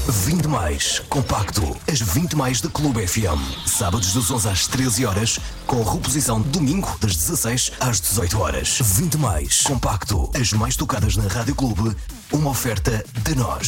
20 mais compacto, as 20 mais da Clube FM. Sábados das 11 às 13 horas, com reposição domingo das 16 às 18 horas. 20 mais compacto, as mais tocadas na Rádio Clube, uma oferta de nós.